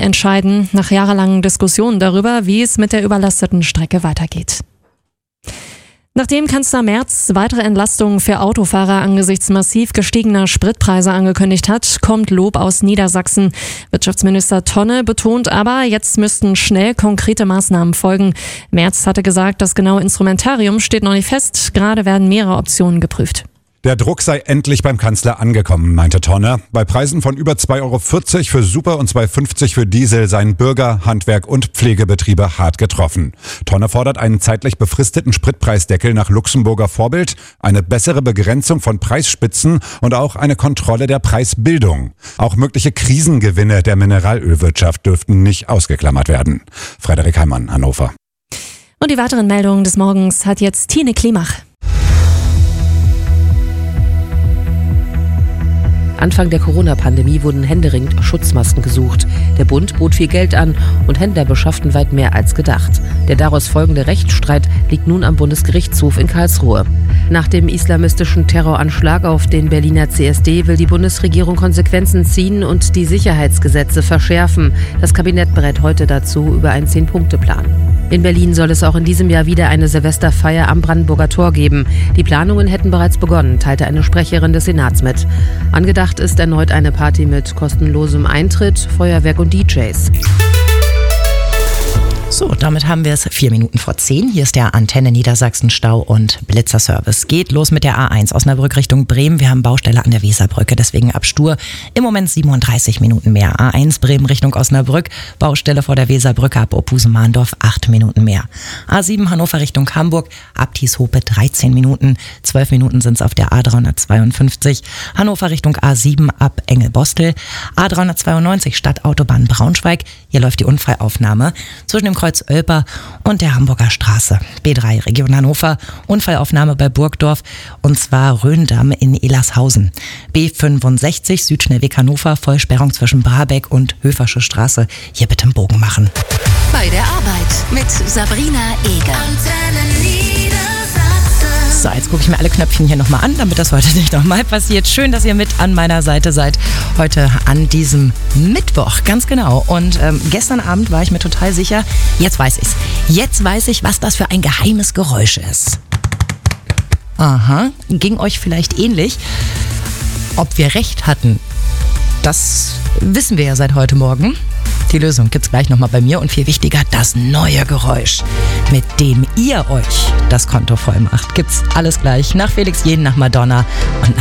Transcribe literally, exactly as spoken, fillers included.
entscheiden, nach jahrelangen Diskussionen darüber, wie es mit der überlasteten Strecke weitergeht. Nachdem Kanzler Merz weitere Entlastungen für Autofahrer angesichts massiv gestiegener Spritpreise angekündigt hat, kommt Lob aus Niedersachsen. Wirtschaftsminister Tonne betont aber, jetzt müssten schnell konkrete Maßnahmen folgen. Merz hatte gesagt, das genaue Instrumentarium steht noch nicht fest. Gerade werden mehrere Optionen geprüft. Der Druck sei endlich beim Kanzler angekommen, meinte Tonne. Bei Preisen von über zwei Euro vierzig für Super und zwei Euro fünfzig für Diesel seien Bürger, Handwerk und Pflegebetriebe hart getroffen. Tonne fordert einen zeitlich befristeten Spritpreisdeckel nach Luxemburger Vorbild, eine bessere Begrenzung von Preisspitzen und auch eine Kontrolle der Preisbildung. Auch mögliche Krisengewinne der Mineralölwirtschaft dürften nicht ausgeklammert werden. Frederik Heimann, Hannover. Und die weiteren Meldungen des Morgens hat jetzt Tine Klimach. Anfang der Corona-Pandemie wurden händeringend Schutzmasken gesucht. Der Bund bot viel Geld an und Händler beschafften weit mehr als gedacht. Der daraus folgende Rechtsstreit liegt nun am Bundesgerichtshof in Karlsruhe. Nach dem islamistischen Terroranschlag auf den Berliner C S D will die Bundesregierung Konsequenzen ziehen und die Sicherheitsgesetze verschärfen. Das Kabinett berät heute dazu über einen Zehn-Punkte-Plan. In Berlin soll es auch in diesem Jahr wieder eine Silvesterfeier am Brandenburger Tor geben. Die Planungen hätten bereits begonnen, teilte eine Sprecherin des Senats mit. Angedacht ist erneut eine Party mit kostenlosem Eintritt, Feuerwerk und D Js. So, damit haben wir es vier Minuten vor zehn. Hier ist der Antenne Niedersachsen Stau- und Blitzerservice. Geht los mit der A eins Osnabrück Richtung Bremen. Wir haben Baustelle an der Weserbrücke, deswegen ab Stur. Im Moment siebenunddreißig Minuten mehr. A eins Bremen Richtung Osnabrück. Baustelle vor der Weserbrücke ab Opusen-Mahndorf, acht Minuten mehr. A sieben Hannover Richtung Hamburg. Ab Tieshope dreizehn Minuten. zwölf Minuten sind es auf der A dreihundertzweiundfünfzig. Hannover Richtung A sieben ab Engelbostel. A dreihundertzweiundneunzig Stadtautobahn Braunschweig. Hier läuft die Unfallaufnahme zwischen dem Kreuz Oelper und der Hamburger Straße. B drei Region Hannover, Unfallaufnahme bei Burgdorf und zwar Röhndamm in Elershausen. B fünfundsechzig Südschnellweg Hannover, Vollsperrung zwischen Brabeck und Höfersche Straße. Hier bitte einen Bogen machen. Bei der Arbeit mit Sabrina Eger. So, jetzt gucke ich mir alle Knöpfchen hier nochmal an, damit das heute nicht nochmal passiert. Schön, dass ihr mit an meiner Seite seid. Heute an diesem Mittwoch, ganz genau. Und ähm, gestern Abend war ich mir total sicher, jetzt weiß ich's. Jetzt weiß ich, was das für ein geheimes Geräusch ist. Aha, ging euch vielleicht ähnlich. Ob wir recht hatten, das wissen wir ja seit heute Morgen. Die Lösung gibt's gleich nochmal bei mir und viel wichtiger, das neue Geräusch, mit dem ihr euch das Konto voll macht. Gibt's alles gleich nach Felix Jähn, nach Madonna und